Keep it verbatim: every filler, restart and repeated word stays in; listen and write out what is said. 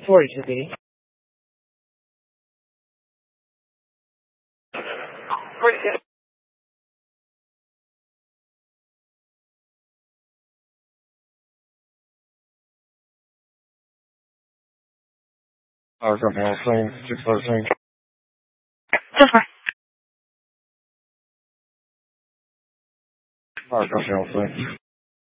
forty-two, B. forty-two. Power company on scene, six thirteen. Just fine. Power company on scene.